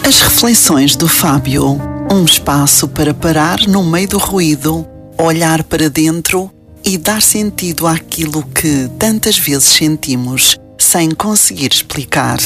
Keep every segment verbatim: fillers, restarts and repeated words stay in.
As reflexões do Fábio. Um espaço para parar no meio do ruído, olhar para dentro e dar sentido àquilo que tantas vezes sentimos sem conseguir explicar.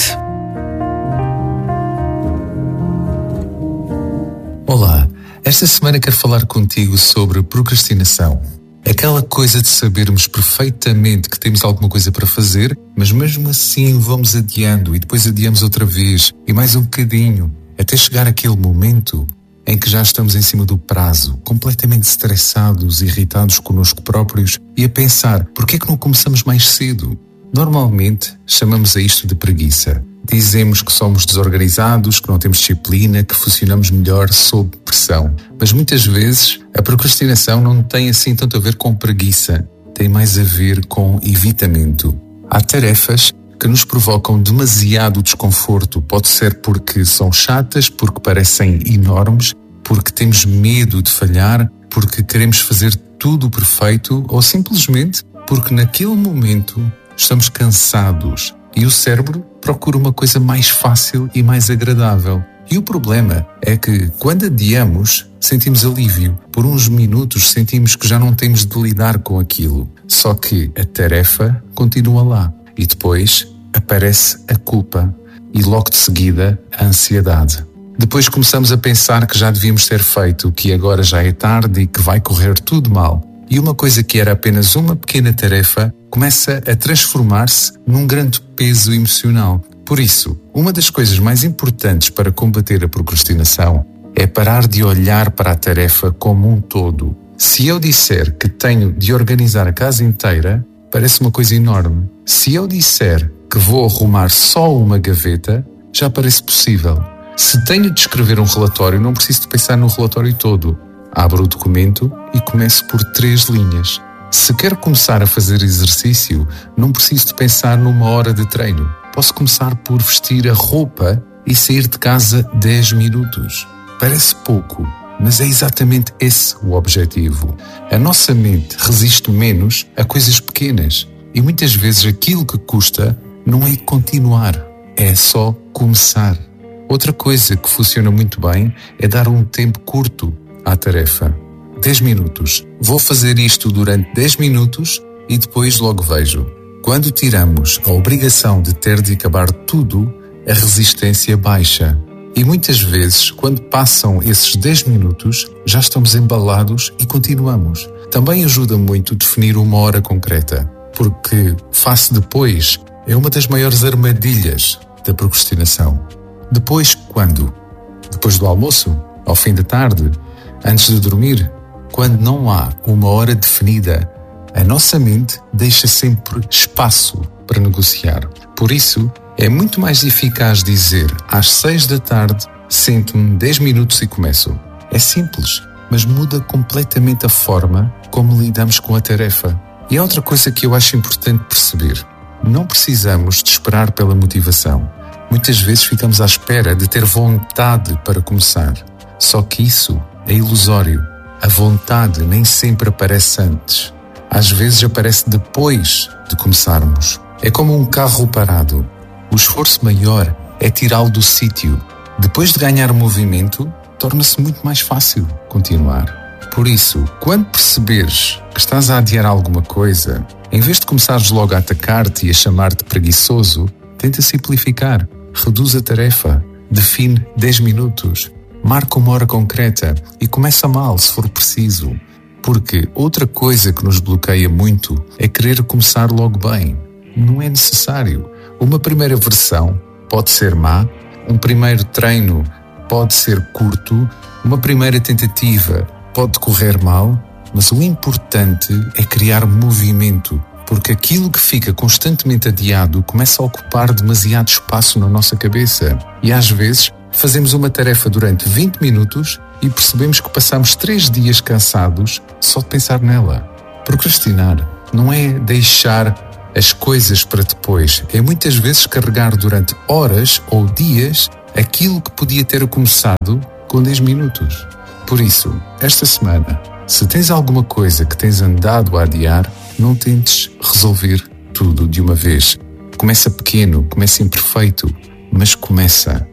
Olá, esta semana quero falar contigo sobre procrastinação. Aquela coisa de sabermos perfeitamente que temos alguma coisa para fazer, mas mesmo assim vamos adiando e depois adiamos outra vez e mais um bocadinho, até chegar àquele momento em que já estamos em cima do prazo, completamente estressados, irritados connosco próprios e a pensar, porquê é que não começamos mais cedo? Normalmente chamamos a isto de preguiça. Dizemos que somos desorganizados, que não temos disciplina, que funcionamos melhor sob pressão. Mas muitas vezes a procrastinação não tem assim tanto a ver com preguiça, tem mais a ver com evitamento. Há tarefas que nos provocam demasiado desconforto. Pode ser porque são chatas, porque parecem enormes, porque temos medo de falhar, porque queremos fazer tudo perfeito ou simplesmente porque naquele momento estamos cansados e o cérebro procura uma coisa mais fácil e mais agradável. E o problema é que quando adiamos, sentimos alívio. Por uns minutos sentimos que já não temos de lidar com aquilo. Só que a tarefa continua lá. E depois aparece a culpa e logo de seguida a ansiedade. Depois começamos a pensar que já devíamos ter feito, que agora já é tarde e que vai correr tudo mal. E uma coisa que era apenas uma pequena tarefa começa a transformar-se num grande peso emocional. Por isso, uma das coisas mais importantes para combater a procrastinação é parar de olhar para a tarefa como um todo. Se eu disser que tenho de organizar a casa inteira, parece uma coisa enorme. Se eu disser que vou arrumar só uma gaveta, já parece possível. Se tenho de escrever um relatório, não preciso de pensar no relatório todo. Abro o documento e começo por três linhas. Se quero começar a fazer exercício, não preciso de pensar numa hora de treino. Posso começar por vestir a roupa e sair de casa dez minutos. Parece pouco, mas é exatamente esse o objetivo. A nossa mente resiste menos a coisas pequenas e muitas vezes aquilo que custa não é continuar, é só começar. Outra coisa que funciona muito bem é dar um tempo curto à tarefa. dez minutos. Vou fazer isto durante dez minutos e depois logo vejo. Quando tiramos a obrigação de ter de acabar tudo, a resistência baixa. E muitas vezes, quando passam esses dez minutos, já estamos embalados e continuamos. Também ajuda muito definir uma hora concreta, porque faço depois é uma das maiores armadilhas da procrastinação. Depois quando? Depois do almoço? Ao fim da tarde? Antes de dormir? Quando não há uma hora definida, a nossa mente deixa sempre espaço para negociar. Por isso, é muito mais eficaz dizer às seis da tarde, sento-me dez minutos e começo. É simples, mas muda completamente a forma como lidamos com a tarefa. E há outra coisa que eu acho importante perceber. Não precisamos de esperar pela motivação. Muitas vezes ficamos à espera de ter vontade para começar. Só que isso é ilusório. A vontade nem sempre aparece antes. Às vezes aparece depois de começarmos. É como um carro parado. O esforço maior é tirá-lo do sítio. Depois de ganhar movimento, torna-se muito mais fácil continuar. Por isso, quando perceberes que estás a adiar alguma coisa, em vez de começares logo a atacar-te e a chamar-te preguiçoso, tenta simplificar. Reduz a tarefa. Define dez minutos. Marca uma hora concreta e começa mal se for preciso. Porque outra coisa que nos bloqueia muito é querer começar logo bem. Não é necessário. Uma primeira versão pode ser má, um primeiro treino pode ser curto, uma primeira tentativa pode correr mal, mas o importante é criar movimento, porque aquilo que fica constantemente adiado começa a ocupar demasiado espaço na nossa cabeça. E às vezes fazemos uma tarefa durante vinte minutos e percebemos que passamos três dias cansados só de pensar nela. Procrastinar não é deixar as coisas para depois, é muitas vezes carregar durante horas ou dias aquilo que podia ter começado com dez minutos. Por isso, esta semana, se tens alguma coisa que tens andado a adiar, não tentes resolver tudo de uma vez. Começa pequeno, começa imperfeito, mas começa.